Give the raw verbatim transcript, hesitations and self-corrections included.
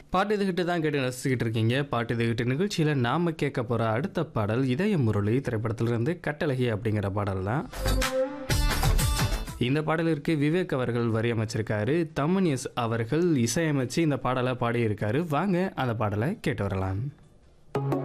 பாட்டு இதுகிட்டு தான் கேட்டு ரசிச்சுக்கிட்டு இருக்கீங்க. பாட்டு இதுகிட்டு நிகழ்ச்சியில் நாம் கேட்க போகிற அடுத்த பாடல் இதய முரளி திரைப்படத்திலிருந்து கட்டழகி அப்படிங்கிற பாடல் தான். இந்த பாடலிற்கு விவேக் அவர்கள் வரியமைச்சிருக்காரு. தமன் எஸ் அவர்கள் இசையமைச்சு இந்த பாடலை பாடியிருக்காரு. வாங்க அந்த பாடலை கேட்டு வரலாம்.